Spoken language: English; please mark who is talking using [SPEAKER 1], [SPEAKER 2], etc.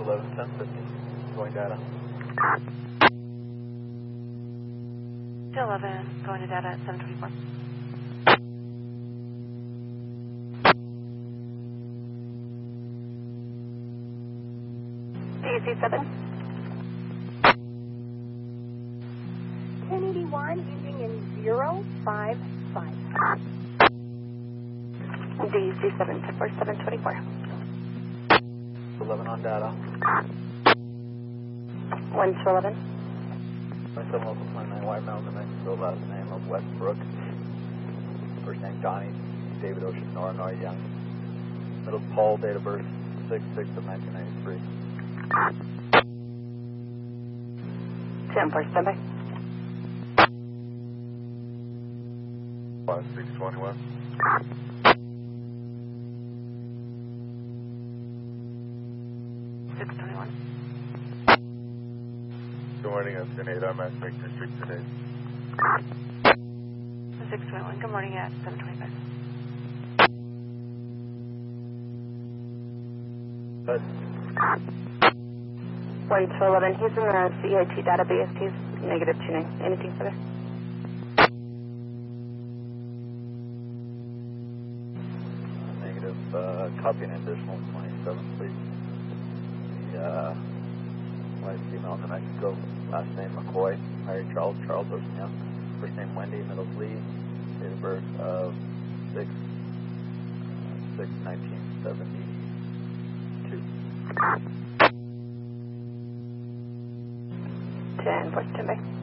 [SPEAKER 1] 11, 10, 50. Going data.
[SPEAKER 2] 211, going to data at 724. DEC-7.
[SPEAKER 3] 1081, ending in 055.
[SPEAKER 2] DEC-7, 724.
[SPEAKER 1] 11 on data.
[SPEAKER 2] 1 to 11.
[SPEAKER 1] 27 local 29 White Mountain, New Mexico, last name of Westbrook. First name Donnie, David Ocean, Nora Young. Middle Paul, date of birth 6/6 of 1993.
[SPEAKER 2] 10-4, standby.
[SPEAKER 4] 5621.
[SPEAKER 2] 621.
[SPEAKER 4] Good morning, I'm 8. I'm at Victor Street today.
[SPEAKER 2] 621, good morning at 725.
[SPEAKER 1] But
[SPEAKER 2] 1 to 11, he's in the CIT database, he's negative tuning. Anything further?
[SPEAKER 1] negative, copy an additional 27, please. The wife, female, New Mexico, last name McCoy, married Charles Ocean Young. First name Wendy, middle Lee, date of birth of 6/1972.
[SPEAKER 2] 10-4, standby.